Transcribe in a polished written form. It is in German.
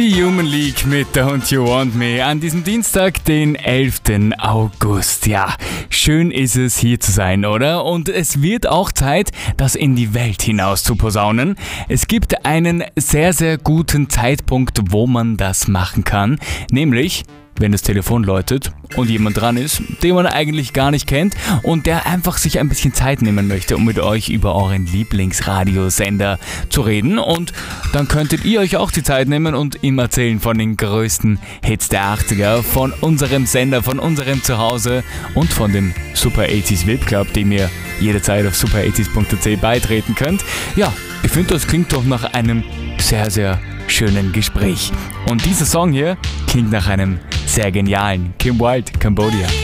Die Human League mit Don't You Want Me an diesem Dienstag, den 11. August. Ja, schön ist es, hier zu sein, oder? Und es wird auch Zeit, das in die Welt hinaus zu posaunen. Es gibt einen sehr, sehr guten Zeitpunkt, wo man das machen kann, nämlich wenn das Telefon läutet und jemand dran ist, den man eigentlich gar nicht kennt und der einfach sich ein bisschen Zeit nehmen möchte, um mit euch über euren Lieblingsradiosender zu reden. Und dann könntet ihr euch auch die Zeit nehmen und ihm erzählen von den größten Hits der 80er, von unserem Sender, von unserem Zuhause und von dem Super 80s VIP Club, dem ihr jederzeit auf super80s.at beitreten könnt. Ja, ich finde, das klingt doch nach einem sehr, sehr schönen Gespräch. Und dieser Song hier klingt nach einem sehr genialen Kim Wilde, Cambodia.